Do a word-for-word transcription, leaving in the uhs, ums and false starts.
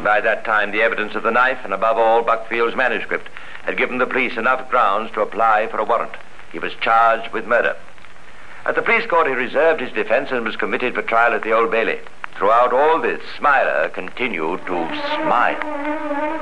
by that time the evidence of the knife and, above all, Buckfield's manuscript had given the police enough grounds to apply for a warrant. He was charged with murder. At the police court, he reserved his defense and was committed for trial at the Old Bailey. Throughout all this, Smiler continued to smile.